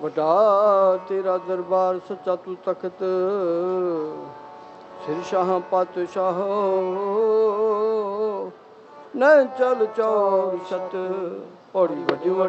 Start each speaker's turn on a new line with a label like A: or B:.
A: ਵੱਡਾ ਤੇਰਾ ਦਰਬਾਰ ਸੱਚਾ ਤੂੰ ਤਖਤ ਸਿਰ ਸ਼ਾਹ ਪਾਤਸ਼ਾਹ ਨੈ ਚਲ ਚੌਰ ਸਤ ਪੌੜੀ ਵੱਡੀ